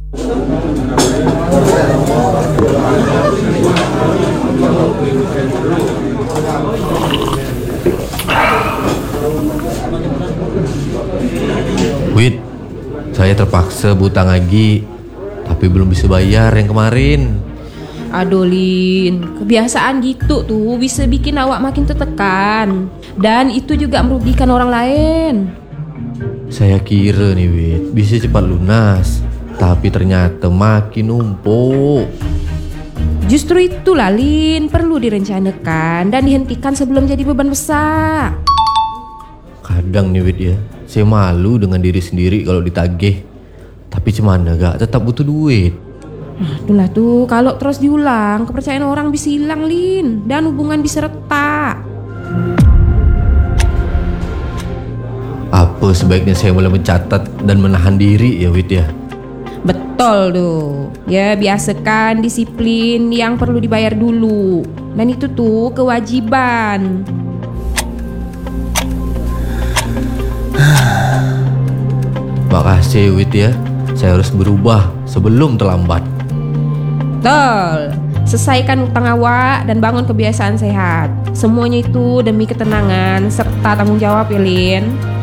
Wit, saya terpaksa butang lagi, tapi belum bisa bayar yang kemarin. Aduh Lin, kebiasaan gitu tuh bisa bikin awak makin tertekan. Dan itu juga merugikan orang lain. Saya kira nih Wit, bisa cepat lunas, tapi ternyata makin numpuk. Justru itulah Lin, perlu direncanakan dan dihentikan sebelum jadi beban besar. Kadang nih Wit ya, saya malu dengan diri sendiri kalau ditagih. Tapi cuman gak tetap butuh duit. Itulah tuh, kalau terus diulang, kepercayaan orang bisa hilang Lin, dan hubungan bisa retak. Apa sebaiknya saya mulai mencatat dan menahan diri ya Wit ya? Betul tuh. Ya, biasakan disiplin yang perlu dibayar dulu. Dan itu tuh kewajiban. Makasih Wit ya, saya harus berubah sebelum terlambat. Betul. Selesaikan utang awak dan bangun kebiasaan sehat. Semuanya itu demi ketenangan serta tanggung jawab ya Lin.